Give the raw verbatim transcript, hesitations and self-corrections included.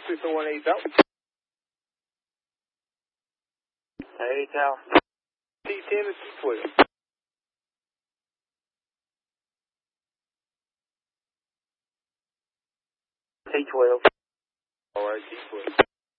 six oh one eight out. Hey, Tal. T ten to T twelve. T twelve. All right, T twelve.